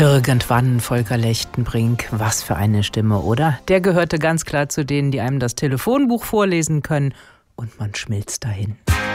Irgendwann Volker Lechtenbrink, was für eine Stimme, oder? Der gehörte ganz klar zu denen, die einem das Telefonbuch vorlesen können und man schmilzt dahin.